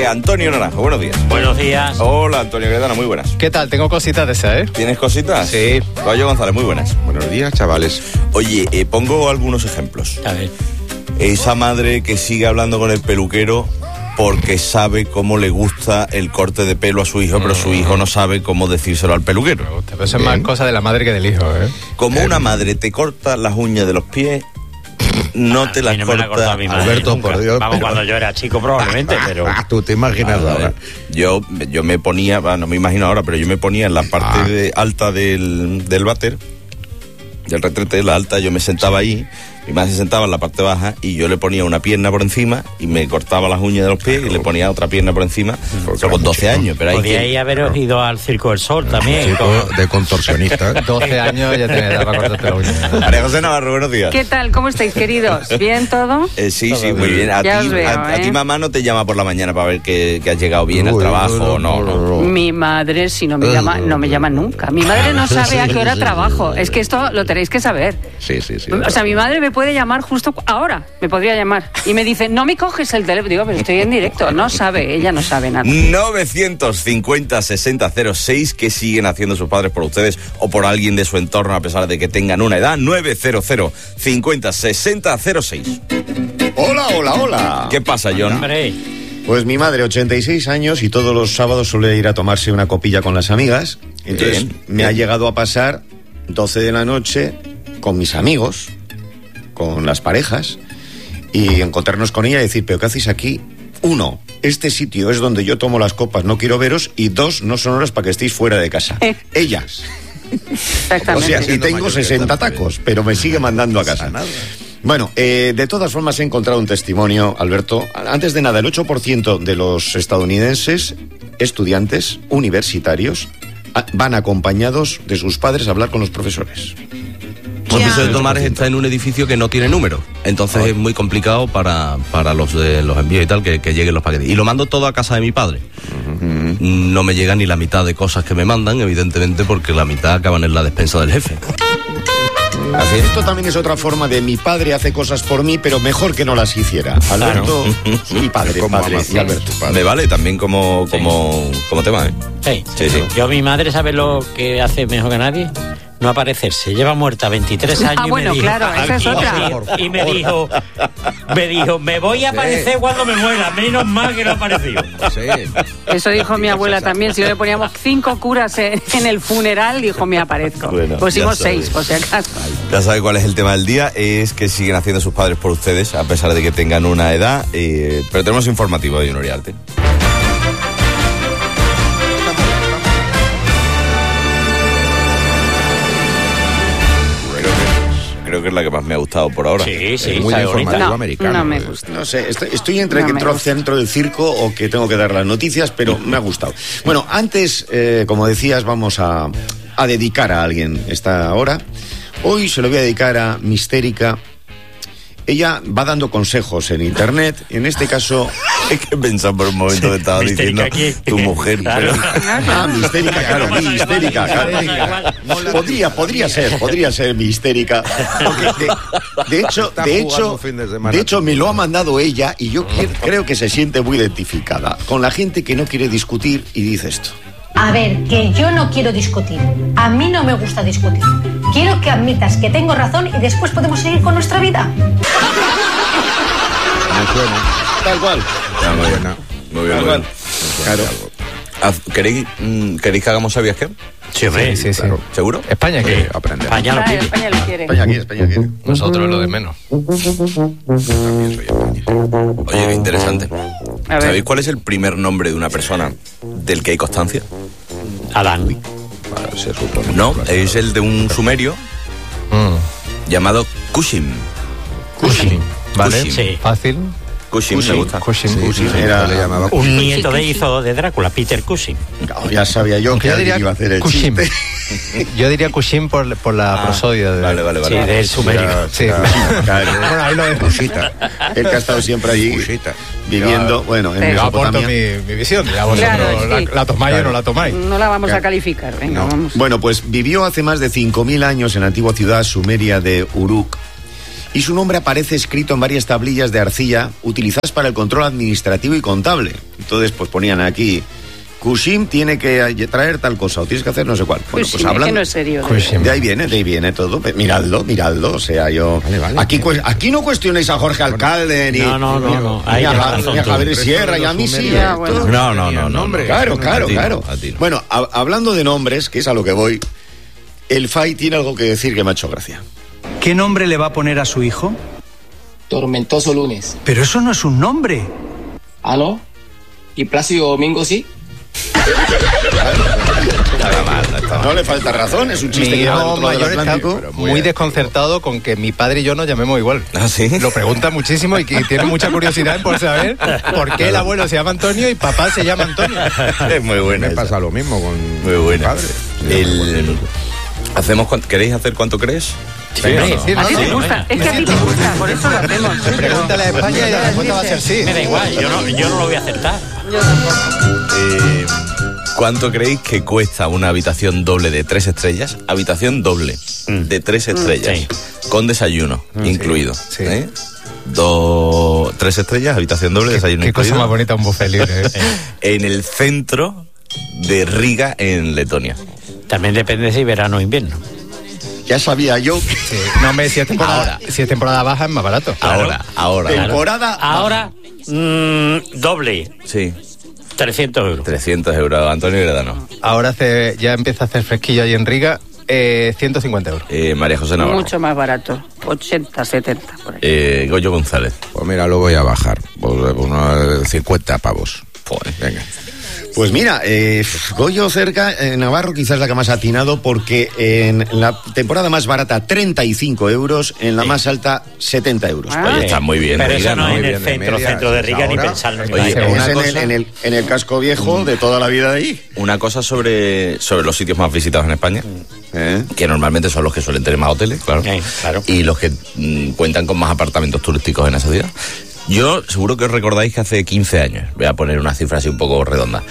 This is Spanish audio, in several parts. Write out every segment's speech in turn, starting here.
Antonio Naranjo, buenos días. Buenos días. Hola, Antonio Gredana, muy buenas. ¿Qué tal? Tengo cositas de esas, ¿eh? ¿Tienes cositas? Sí. Rayo González, muy buenas. Buenos días, chavales. Oye, pongo algunos ejemplos. A ver. Esa madre que sigue hablando con el peluquero porque sabe cómo le gusta el corte de pelo a su hijo, pero su hijo no sabe cómo decírselo al peluquero. Pero eso es más cosa de la madre que del hijo, ¿eh? Como una madre te corta las uñas de los pies, no te las no me la corta mi madre, Alberto, nunca. por Dios. Vamos, pero... cuando yo era chico probablemente, pero... Tú te imaginas ahora. Yo me ponía, no me imagino ahora, pero yo me ponía en la parte alta del váter, del retrete, la alta, yo me sentaba ahí. Mi madre se sentaba en la parte baja y yo le ponía una pierna por encima y me cortaba las uñas de los pies y le ponía otra pierna por encima. Eso con 12 años. Pero podíais haberos ido al Circo del Sol también. Chico de contorsionista. 12 años ya tenés edad para cortarte la uña. María José Navarro, buenos días. ¿Qué tal? ¿Cómo estáis, queridos? ¿Bien todo? Sí, muy bien. A ti mamá no te llama por la mañana para ver que has llegado bien al trabajo o no. Mi madre, si no me llama, no me llama nunca. Mi madre no sabe a qué hora trabajo. Es que esto lo tenéis que saber. Sí. O sea, mi madre me puede llamar justo ahora. Me podría llamar. Y me dice, no me coges el teléfono. Digo, pero estoy en directo. No sabe, ella no sabe nada. 950-6006, ¿qué siguen haciendo sus padres por ustedes o por alguien de su entorno a pesar de que tengan una edad? 900-50-6006. Hola. ¿Qué pasa, John? Hombre, Pues mi madre, 86 años, y todos los sábados suele ir a tomarse una copilla con las amigas. Entonces me ha llegado a pasar 12 de la noche con mis amigos, con las parejas, y encontrarnos con ella y decir, ¿pero qué hacéis aquí? 1, este sitio es donde yo tomo las copas, no quiero veros, y 2, no son horas para que estéis fuera de casa. Ellas. Exactamente. O sea, y tengo 60 tacos, pero me sigue mandando a casa. Bueno, de todas formas he encontrado un testimonio, Alberto. Antes de nada, el 8% de los estadounidenses, estudiantes universitarios, van acompañados de sus padres a hablar con los profesores. El piso de Tomares está en un edificio que no tiene número, entonces es muy complicado para los envíos y tal que lleguen los paquetes. Y lo mando todo a casa de mi padre. No me llega ni la mitad de cosas que me mandan, evidentemente, porque la mitad acaban en la despensa del jefe. Así es. Esto también es otra forma de mi padre hace cosas por mí, pero mejor que no las hiciera. Alberto, mi padre, y Alberto. Me vale también como tema, ¿eh? sí. Yo, mi madre, ¿sabe lo que hace mejor que nadie? No aparecerse. Lleva muerta 23 años. Bueno, claro, esa es otra. Y me dijo, me voy a aparecer cuando me muera. Menos mal que no ha aparecido. Sí. Eso dijo mi abuela también. Si le poníamos 5 curas en el funeral, dijo, me aparezco. Bueno, pusimos ya sabes. 6, por si acaso. Ya sabe cuál es el tema del día, es que siguen haciendo sus padres por ustedes, a pesar de que tengan una edad, pero tenemos informativo de Unorialte. Creo que es la que más me ha gustado por ahora. Sí, Muy está informativo bonita. americano. No me gusta. No sé, estoy entre No que me entro gusta. dentro del circo o que tengo que dar las noticias, pero me ha gustado. Bueno, antes, como decías, vamos a dedicar a alguien esta hora. Hoy se lo voy a dedicar a Mistérica. Ella va dando consejos en internet, en este caso... Es que he pensado por un momento que estaba diciendo tu mujer, Claro. pero... Mistérica, claro, mi histérica, claro. Podría ser mi histérica. Porque de hecho, me lo ha mandado ella y yo creo que se siente muy identificada con la gente que no quiere discutir y dice esto. A ver, que yo no quiero discutir. A mí no me gusta discutir. Quiero que admitas que tengo razón y después podemos seguir con nuestra vida. Me suena. Tal cual. Muy bien. Claro. ¿Queréis que hagamos sabías qué? Sí, hombre. Sí. Claro. ¿Seguro? España quiere aprender. España lo pide. España lo quiere. España quiere. Nosotros lo de menos. Oye, qué interesante. A ver. ¿Sabéis cuál es el primer nombre de una persona del que hay constancia? Adán. Se supone. No, es el de un sumerio llamado Cushim. Cushing. ¿Vale? Cushing. Sí. Fácil. Cushim, me gusta. Cushing. Era- le llamaba. Un nieto de hizo de Drácula, Peter Cushing. Ya sabía yo que Yo alguien diría iba a hacer el Cushing. chiste. Yo diría Cushing por la prosodia de... Vale. Sí, del sumerio. Sí. Claro. Bueno, ahí lo dejo. Cusita. El que ha estado siempre allí Cusita. viviendo, bueno, en Yo aporto Mesopotamia. mi visión. Ya vosotros Claro, sí. la tomáis o no la tomáis. No la vamos a Claro. calificar. Venga, No. vamos. Bueno, pues vivió hace más de 5.000 años en la antigua ciudad sumeria de Uruk. y su nombre aparece escrito en varias tablillas de arcilla utilizadas para el control administrativo y contable. Entonces, pues ponían aquí: Cushing tiene que traer tal cosa, o tienes que hacer no sé cuál. Bueno, Cushing, pues hablando, que no es serio. de ahí viene todo. Miradlo. O sea, yo... Vale. Aquí no cuestionéis a Jorge Alcalde, ni No. ni a Javier Sierra, y a mí sí. Ya, bueno. No. Claro. A ti no. Bueno, hablando de nombres, que es a lo que voy, el FAI tiene algo que decir que me ha hecho gracia. ¿Qué nombre le va a poner a su hijo? Tormentoso lunes. Pero eso no es un nombre. ¿Ah, no? ¿Y Plácido Domingo sí? No le falta razón, es un chiste Mi que va del hijo otro lado del mayor está Atlántico. muy desconcertado con que mi padre y yo nos llamemos igual. ¿Ah, sí? Lo pregunta muchísimo y que tiene mucha curiosidad por saber por qué el abuelo se llama Antonio y papá se llama Antonio. Es muy buena. Me esa. pasa lo mismo con Muy buena. mi padre. ¿Queréis hacer cuánto crees? Sí, A ti te gusta, es que a ti te gusta, por eso lo hacemos. Pregúntale a España y la respuesta va a ser sí. Me da igual, yo no lo voy a acertar. ¿Cuánto creéis que cuesta una habitación doble de 3 estrellas? Habitación doble de 3 estrellas. Con desayuno incluido. Sí. 3 estrellas, habitación doble, desayuno Qué incluido. cosa más bonita un buffet libre. En el centro de Riga, en Letonia. También depende si verano o invierno. Ya sabía yo. Sí. No, hombre, si es temporada baja es más barato. Ahora. Temporada. Ahora, doble, Sí, 300 euros. 300 euros. Antonio Heredano. Ahora ya empieza a hacer fresquillo ahí en Riga. 150 euros. María José Navarro. Mucho más barato, 80, 70, por ahí. Goyo González. Pues mira, lo voy a bajar. Pues unos 50 pavos. Joder. Venga. Pues mira, Goyo cerca, Navarro quizás la que más ha atinado, porque en la temporada más barata 35 euros, en la más alta 70 euros. Oye, está muy bien. Pero Riga, eso no ¿no? es en el bien, de centro, media, centro de Riga, ni ahora. pensarlo. Ni Oye, nada. una Es cosa- en el casco viejo de toda la vida de ahí. Una cosa sobre los sitios más visitados en España, que normalmente son los que suelen tener más hoteles, claro, Claro. y los que cuentan con más apartamentos turísticos en esa ciudad. Yo seguro que os recordáis que hace 15 años, voy a poner una cifra así un poco redonda,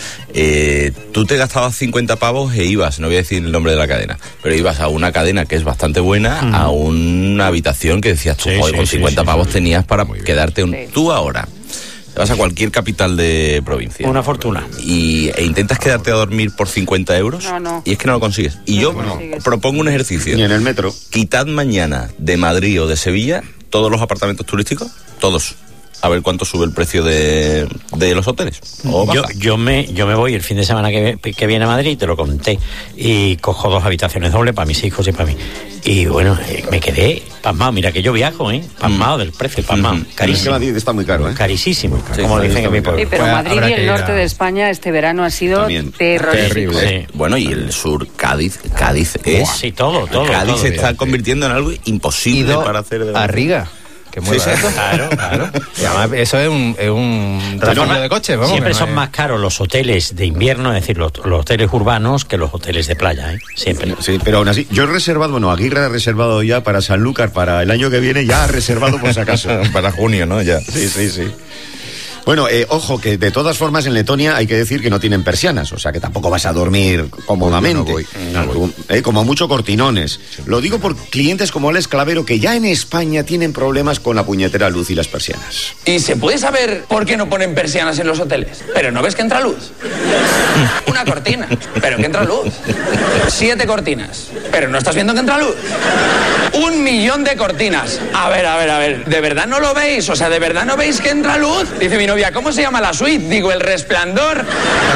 tú te gastabas 50 pavos e ibas, no voy a decir el nombre de la cadena, pero ibas a una cadena que es bastante buena, a una habitación que decías tú, Sí, joder, sí, con sí, 50 sí, pavos sí. tenías para Muy bien. quedarte Sí. tú ahora. Te vas a cualquier capital de provincia. Una fortuna. E intentas quedarte a dormir por 50 euros No. y es que no lo consigues. Y yo consigues. propongo un ejercicio. Ni en el metro. Quitad mañana de Madrid o de Sevilla todos los apartamentos turísticos, todos. A ver cuánto sube el precio de los hoteles. O baja. Yo me voy el fin de semana que viene a Madrid, te lo conté, y cojo 2 habitaciones dobles para mis hijos y para mí. Y bueno, me quedé pasmado. Mira que yo viajo, pasmado del precio, pasmado. Es que Carísimo. Madrid está muy caro, ¿eh? Carísimo, Sí, como sí, dicen está en mi muy caro. pueblo. Sí, pero Pues Madrid habrá y que el ir norte a- de España este verano ha sido También. terrorífico. Sí. Bueno, y el sur, Cádiz es... Sí, todo. Cádiz se está sí. convirtiendo en algo imposible Ido para hacer... a Riga. Que muy Sí, sí. barato. Claro. Y además, eso es un refugio de coches, vamos. Siempre que no son es- más caros los hoteles de invierno, es decir, los hoteles urbanos, que los hoteles de playa, ¿eh? Siempre. Sí, pero aún así, yo he reservado, bueno, Aguirre ha reservado ya para Sanlúcar para el año que viene, ya ha reservado por si acaso. para junio, ¿no? Ya. Sí. Bueno, ojo, que de todas formas en Letonia hay que decir que no tienen persianas, o sea que tampoco vas a dormir cómodamente. Como mucho cortinones. Lo digo por clientes como Alex Clavero, que ya en España tienen problemas con la puñetera luz y las persianas. ¿Y se puede saber por qué no ponen persianas en los hoteles? ¿Pero no ves que entra luz? Una cortina, pero que entra luz. 7 cortinas, pero no estás viendo que entra luz. 1 millón de cortinas. A ver, ¿de verdad no lo veis? O sea, ¿de verdad no veis que entra luz? Dice mi novia, ¿cómo se llama la suite? Digo, El Resplandor. A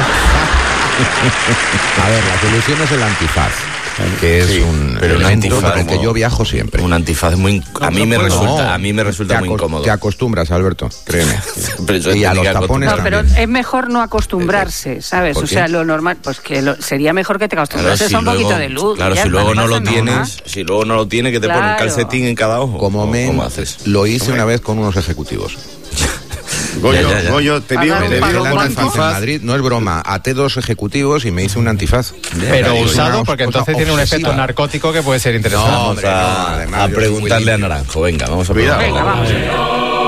ver, la solución es el antifaz, que es un pero un elemento antifaz con el que como- yo viajo siempre. Un antifaz es muy... A mí me resulta muy incómodo. Te acostumbras, Alberto, créeme. Pero eso Y a los tiene que tapones No, pero también. es mejor no acostumbrarse, ¿sabes? ¿Por O sea, qué? lo normal, pues que sería mejor que te acostumbrases a un poquito de luz. Claro, ya si está, luego no pasa lo nada. tienes, si luego no lo tienes, que te ponen Claro. calcetín en cada ojo. Como men, ¿Cómo haces? lo hice una vez con unos ejecutivos. Goyo, Ya. Goyo, te digo, Para Me dar te un dejé digo el palo un antifaz en antifaz. Madrid, no es broma. Até 2 ejecutivos y me hice un antifaz. Pero Digo, usado, una porque cosa entonces tiene un efecto obsesiva. narcótico que puede ser interesante. No, Vamos hombre, no, además, a yo soy preguntarle a muy limpio. Naranjo. Venga, vamos a Cuidado. preguntarle. Venga,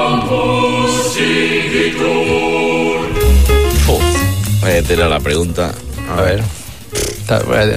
vamos. Tira la pregunta. A ver.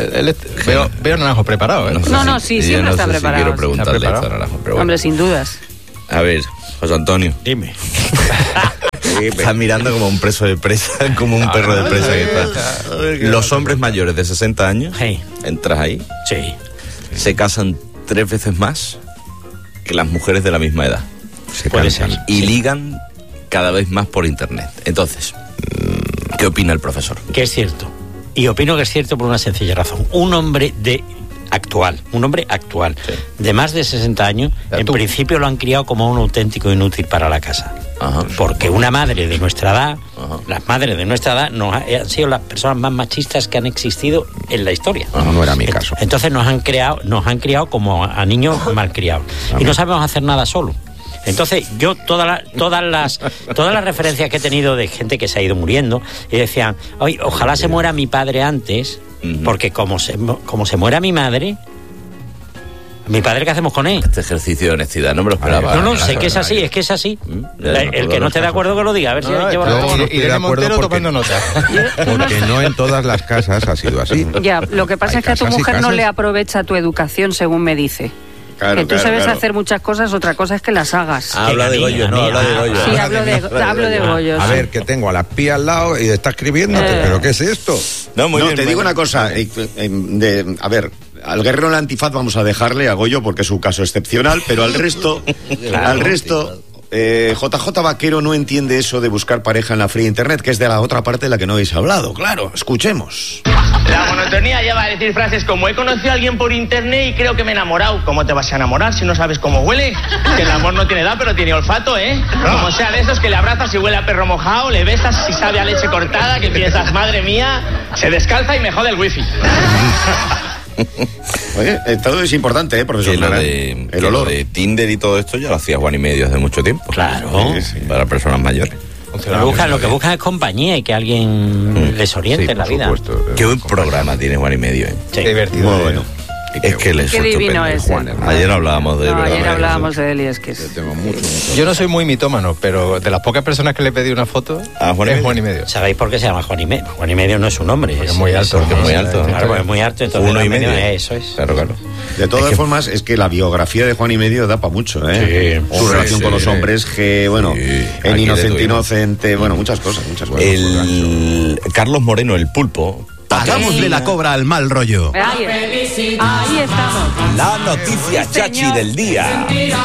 Veo Naranjo preparado, ¿eh? No, sí, Yo siempre no está sé preparado. Si quiero preguntarle Está esto a preparado. Naranjo, pero bueno. Hombre, sin dudas. A ver, José Antonio. Dime. Estás mirando como un preso de presa, como un perro de presa que está. Los hombres mayores de 60 años, entras ahí, se casan 3 veces más que las mujeres de la misma edad. Puede ser. Y ligan cada vez más por internet. Entonces, ¿qué opina el profesor? Que es cierto. Y opino que es cierto por una sencilla razón. Un hombre actual, de más de 60 años, en principio lo han criado como un auténtico inútil para la casa. Ajá. Porque una madre de nuestra edad, las madres de nuestra edad han sido las personas más machistas que han existido en la historia. No era mi caso. Entonces nos han criado como a niños malcriados. Y no sabemos hacer nada solo. Entonces yo todas las referencias que he tenido de gente que se ha ido muriendo y decían, oye, ojalá se muera mi padre antes, porque como se muera mi padre, ¿qué hacemos con él? Este ejercicio de honestidad no me lo esperaba. No, sé que es así, es que es así. El que no esté de acuerdo que lo diga, a ver si lleva yo estoy de acuerdo tomando nota. Porque no en todas las casas ha sido así. Ya, lo que pasa es que a tu mujer no le aprovecha tu educación, según me dice. Claro, que tú sabes hacer muchas cosas, otra cosa es que las hagas. Habla de Goyo, habla de Goyo. Sí, hablo de Goyo. A ver, que tengo a la pía al lado y está escribiéndote, ¿pero qué es esto? No, te digo una cosa, a ver, al guerrero en la antifaz vamos a dejarle a Goyo porque es su caso excepcional, pero al resto, JJ Vaquero no entiende eso de buscar pareja en la fría internet, que es de la otra parte de la que no habéis hablado. Claro, escuchemos. La monotonía lleva a decir frases como he conocido a alguien por internet y creo que me he enamorado. ¿Cómo te vas a enamorar si no sabes cómo huele? Que el amor no tiene edad pero tiene olfato, ¿eh? Como sea de esos que le abrazas y huele a perro mojado, le besas y sabe a leche cortada, que piensas, madre mía, se descalza y me jode el wifi. Oye, todo es importante, profesor. El olor de Tinder y todo esto ya lo hacía Juan y Medio hace mucho tiempo. Claro. Para personas mayores. Lo que buscan es compañía y que alguien les oriente en la vida. Qué buen programa tiene Juan y Medio. Sí. Divertido. Muy bueno. Es que les Qué divino es. Ayer hablábamos de él. Ayer hablábamos de él y es que es... Yo no soy muy mitómano, pero de las pocas personas que le he pedido una foto es Juan y Medio. ¿Sabéis por qué se llama Juan y Medio? Juan y Medio no es su nombre. Porque es muy alto. Porque es muy alto. Claro, es muy alto. Entonces 1 y medio. Eso es. Claro. De todas formas, es que la biografía de Juan y Medio da para mucho, ¿eh? Sí. Su relación con los hombres, en Inocente, bueno, muchas cosas. Carlos Moreno, el pulpo. Hagámosle la cobra al mal rollo. Ahí estamos. La noticia chachi del día.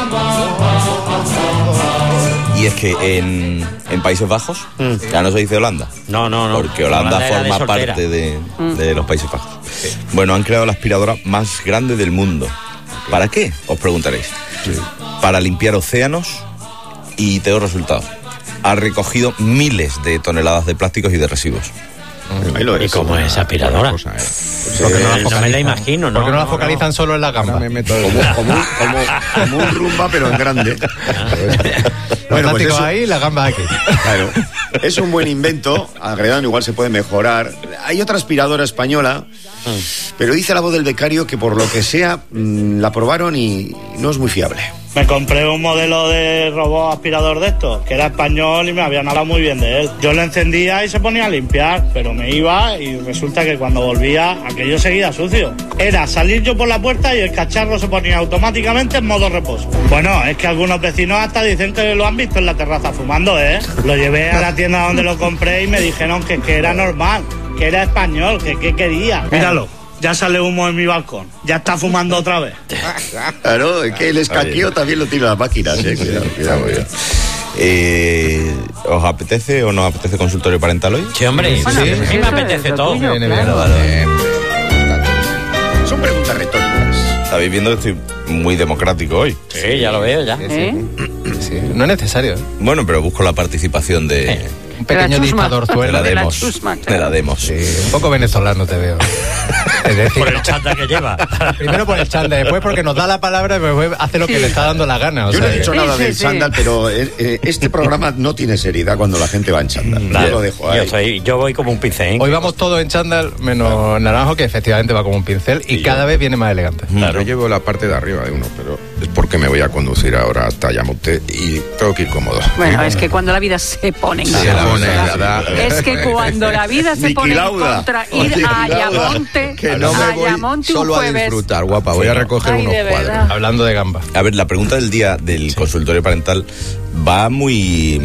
Y es que en Países Bajos, ya no se dice Holanda. No. Porque Holanda forma parte de los Países Bajos. Bueno, han creado la aspiradora más grande del mundo. ¿Para qué? Os preguntaréis. Para limpiar océanos y te doy resultados. Ha recogido miles de toneladas de plásticos y de residuos. ¿Y cómo es esa aspiradora? No me la imagino, ¿no? Porque no la focalizan solo en la gamba. Como un rumba, pero en grande. Bueno, pues eso, ahí, la gamba aquí. Claro. Es un buen invento. Agregando igual se puede mejorar. Hay otra aspiradora española, pero dice la voz del becario que por lo que sea la probaron y no es muy fiable. Me compré un modelo de robot aspirador de estos, que era español y me habían hablado muy bien de él. Yo lo encendía y se ponía a limpiar, pero me iba y resulta que cuando volvía, aquello seguía sucio. Era salir yo por la puerta y el cacharro se ponía automáticamente en modo reposo. Bueno, es que algunos vecinos hasta dicen que lo han visto en la terraza fumando, ¿eh? Lo llevé a la tienda donde lo compré y me dijeron que era normal, que era español, que quería. Míralo. Ya sale humo en mi balcón. Ya está fumando otra vez. Claro, es que el escaqueo también lo tiene las máquinas, Cuidado. ¿Os apetece o no apetece consultorio parental hoy? Sí, hombre. Sí, a mí me apetece todo. Son preguntas retóricas. Estáis viendo que estoy muy democrático hoy. Sí, ya lo veo, ya. Sí. No es necesario. Bueno, pero busco la participación de... Un pequeño dictadorzuelo. De la demos. Sí, un poco venezolano te veo. Es decir, por el chándal que lleva. Primero por el chándal, después porque nos da la palabra y después hace lo que le está dando la gana. Yo no he dicho nada del chándal, pero este programa no tiene seriedad cuando la gente va en chándal. Claro, yo lo dejo ahí. Yo voy como un pincel. Hoy vamos todos en chándal, menos Naranjo, que efectivamente va como un pincel y cada vez viene más elegante. Claro. Yo llevo la parte de arriba de uno, pero es porque porque me voy a conducir ahora hasta Ayamonte y tengo que ir cómodo. Bueno, es que cuando la vida se pone en contra. Es que cuando la vida se pone en contra, ir a Ayamonte, que no me voy solo a disfrutar, guapa. Voy a recoger unos cuadros. Hablando de gamba. A ver, la pregunta del día del consultorio parental va muy...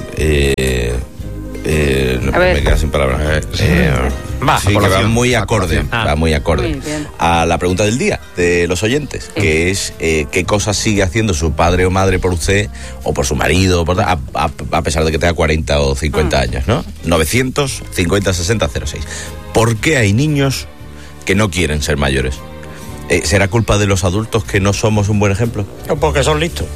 no, me queda sin palabras. Sí, que va muy acorde, va muy acorde a la pregunta del día de los oyentes, que es qué cosas sigue haciendo su padre o madre por usted o por su marido, a pesar de que tenga 40 o 50 años, ¿no? 950 60 06. ¿Por qué hay niños que no quieren ser mayores? ¿Será culpa de los adultos que no somos un buen ejemplo? O porque son listos.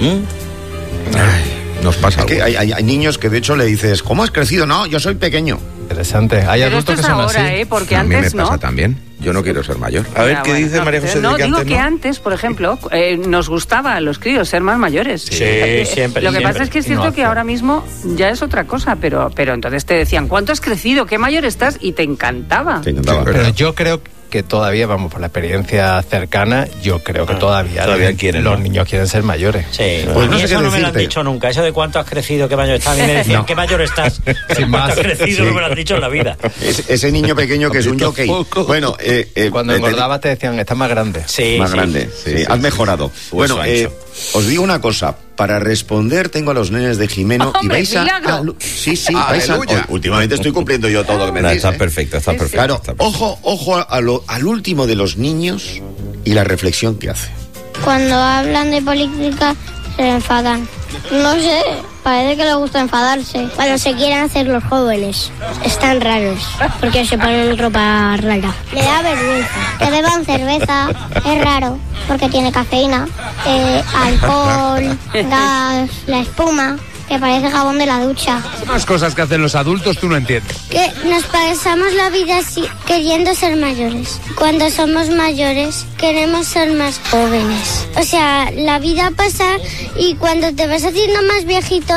Nos pasa. Es que hay niños que de hecho le dices, ¿cómo has crecido? No, yo soy pequeño. Interesante. Hay Pero adultos esto que son es ahora, así. Porque a mí antes me pasa no. también. Yo no quiero ser mayor. A ver, ¿qué dice María José? No, digo antes, que antes, por ejemplo, nos gustaba a los críos ser más mayores. Sí, siempre. Lo que pasa es que es cierto que ahora mismo ya es otra cosa, pero entonces te decían, ¿cuánto has crecido? ¿Qué mayor estás? Y te encantaba. Pero yo creo que todavía, vamos, por la experiencia cercana, yo creo que todavía quieren, los niños quieren ser mayores. Sí, pues no sé eso no me lo han dicho nunca, eso de cuánto has crecido, qué mayor estás. A mí me decían, ¿qué mayor estás? ¿Cuánto has crecido? No me lo han dicho en la vida. Ese niño pequeño que es un jockey. Bueno, cuando engordabas te decían, estás más grande. Sí, más grande. Sí, has mejorado. Bueno, os digo una cosa. Para responder tengo a los nenes de Jimeno. ¡Hombre, y vais a... Sí, vais a... Últimamente estoy cumpliendo yo todo lo que me dice. Está perfecto, está perfecto. Claro, ojo al último de los niños y la reflexión que hace. Cuando hablan de política se enfadan. No sé, parece que les gusta enfadarse. Cuando se quieren hacer los jóvenes. Están raros, porque se ponen ropa rara. Le da vergüenza. Que beban cerveza, es raro, porque tiene cafeína, alcohol, gas, la espuma, que parece jabón de la ducha. Más cosas que hacen los adultos tú no entiendes. Que nos pasamos la vida así, queriendo ser mayores. Cuando somos mayores, queremos ser más jóvenes. O sea, la vida pasa y cuando te vas haciendo más viejito,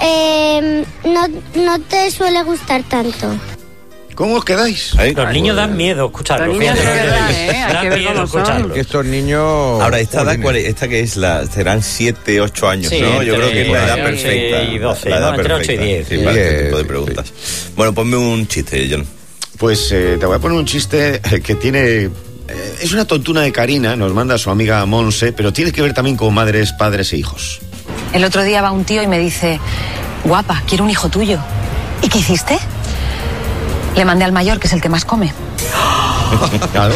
no te suele gustar tanto. ¿Cómo os quedáis? Los niños dan miedo escucharlo. Los niños de verdad, Dan miedo escucharlo. Estos niños... Ahora, esta que es serán 7, 8 años, sí, ¿no? Yo creo que es la edad perfecta. Y 12, la edad entre 8 y 10. Sí, para este tipo de preguntas. Bueno, ponme un chiste, John. Pues te voy a poner un chiste que tiene... es una tontuna de Karina, nos manda su amiga Monse, pero tiene que ver también con madres, padres e hijos. El otro día va un tío y me dice, guapa, quiero un hijo tuyo. ¿Y qué hiciste? Le mandé al mayor, que es el que más come. Claro.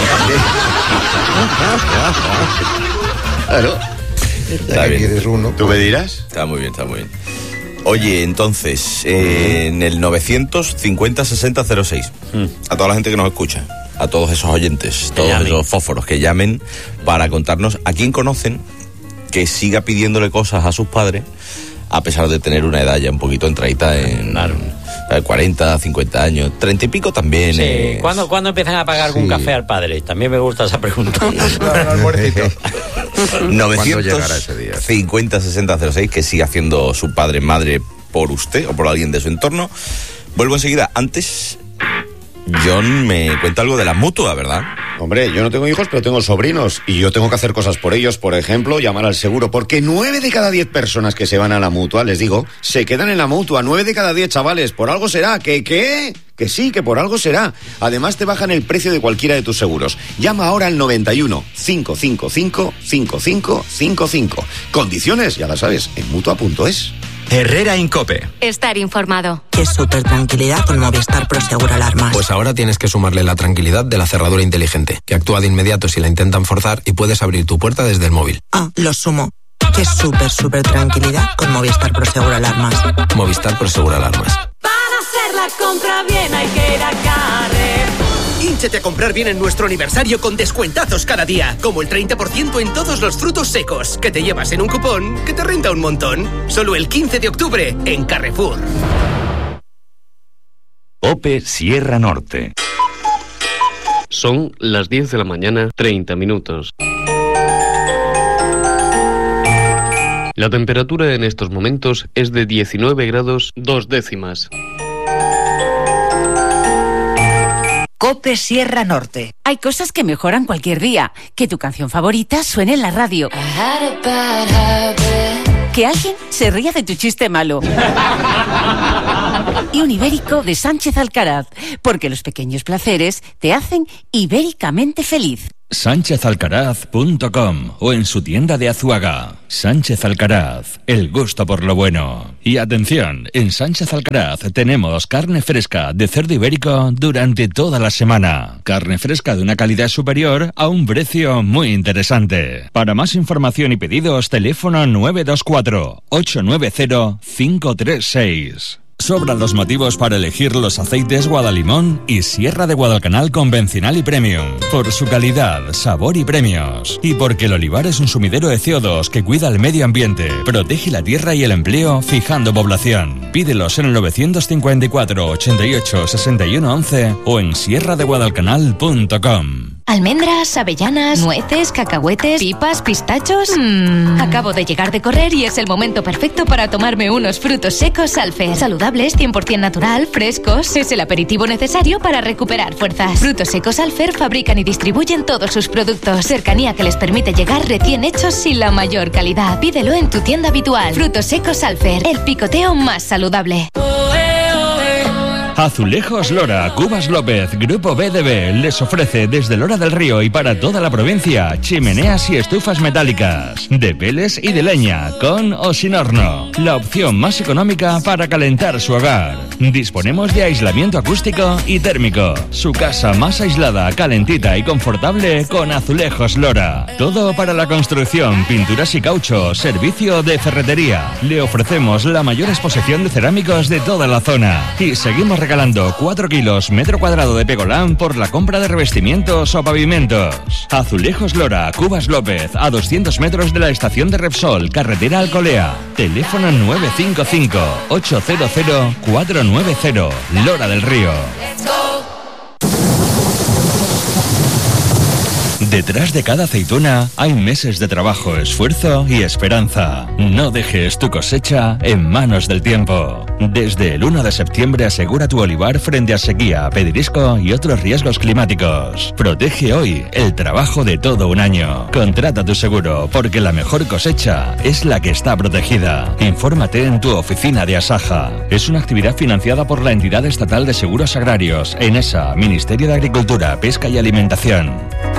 Claro. Está bien. ¿Quieres uno? ¿Tú me dirás? Está muy bien, está muy bien. Oye, entonces, en el 950 60 06, a toda la gente que nos escucha, a todos esos oyentes, todos esos fósforos que llamen para contarnos a quién conocen que siga pidiéndole cosas a sus padres a pesar de tener una edad ya un poquito entradita en 40, 50 años, 30 y pico también. Sí, ¿Cuándo empiezan a pagar algún café al padre? También me gusta esa pregunta. 950 60 06, que siga haciendo su padre, madre por usted o por alguien de su entorno. Vuelvo enseguida. Antes, John me cuenta algo de la mutua, ¿verdad? Hombre, yo no tengo hijos, pero tengo sobrinos y yo tengo que hacer cosas por ellos, por ejemplo, llamar al seguro, porque 9 de cada 10 personas que se van a la mutua, les digo, se quedan en la mutua. 9 de cada 10, chavales, por algo será. ¿Qué? Que sí, que por algo será. Además te bajan el precio de cualquiera de tus seguros. Llama ahora al 91 555 5555. Condiciones, ya las sabes, en mutua.es. Herrera Incope. Estar informado. Qué súper tranquilidad con Movistar Prosegur Alarmas. Pues ahora tienes que sumarle la tranquilidad de la cerradura inteligente, que actúa de inmediato si la intentan forzar y puedes abrir tu puerta desde el móvil. Lo sumo. Qué súper tranquilidad con Movistar Prosegur Alarmas. Movistar Prosegur Alarmas. Para hacer la compra bien hay que ir a Carrefour. Hínchate a comprar bien en nuestro aniversario con descuentazos cada día, como el 30% en todos los frutos secos, que te llevas en un cupón que te renta un montón. Solo el 15 de octubre en Carrefour. OPE Sierra Norte. Son las 10 de la mañana, 30 minutos. La temperatura en estos momentos es de 19 grados 2 décimas. COPE Sierra Norte. Hay cosas que mejoran cualquier día. Que tu canción favorita suene en la radio. Que alguien se ría de tu chiste malo. Y un ibérico de Sánchez Alcaraz. Porque los pequeños placeres te hacen ibéricamente feliz. SánchezAlcaraz.com o en su tienda de Azuaga. Sánchez Alcaraz, el gusto por lo bueno. Y atención, en Sánchez Alcaraz tenemos carne fresca de cerdo ibérico durante toda la semana. Carne fresca de una calidad superior a un precio muy interesante. Para más información y pedidos, teléfono 924 890 536. Sobran los motivos para elegir los aceites Guadalimón y Sierra de Guadalcanal convencional y premium. Por su calidad, sabor y premios. Y porque el olivar es un sumidero de CO2 que cuida el medio ambiente, protege la tierra y el empleo, fijando población. Pídelos en el 954 88 61 11 o en sierradeguadalcanal.com. Almendras, avellanas, nueces, cacahuetes, pipas, pistachos. Acabo de llegar de correr y es el momento perfecto para tomarme unos frutos secos Alfer. Saludables, 100% natural, frescos. Es el aperitivo necesario para recuperar fuerzas. Frutos secos Alfer fabrican y distribuyen todos sus productos. Cercanía que les permite llegar recién hechos y la mayor calidad. Pídelo en tu tienda habitual. Frutos secos Alfer, el picoteo más saludable. Azulejos Lora, Cubas López, Grupo BDB les ofrece desde Lora del Río y para toda la provincia chimeneas y estufas metálicas, de peles y de leña, con o sin horno. La opción más económica para calentar su hogar. Disponemos de aislamiento acústico y térmico. Su casa más aislada, calentita y confortable con Azulejos Lora. Todo para la construcción, pinturas y caucho, servicio de ferretería. Le ofrecemos la mayor exposición de cerámicos de toda la zona. Y seguimos regalando 4 kilos metro cuadrado de pegolán por la compra de revestimientos o pavimentos. Azulejos Lora, Cubas López, a 200 metros de la estación de Repsol, carretera Alcolea. Teléfono 955 800 490. Lora del Río. Detrás de cada aceituna hay meses de trabajo, esfuerzo y esperanza. No dejes tu cosecha en manos del tiempo. Desde el 1 de septiembre asegura tu olivar frente a sequía, pedrisco y otros riesgos climáticos. Protege hoy el trabajo de todo un año. Contrata tu seguro porque la mejor cosecha es la que está protegida. Infórmate en tu oficina de Asaja. Es una actividad financiada por la Entidad Estatal de Seguros Agrarios, ENESA, Ministerio de Agricultura, Pesca y Alimentación.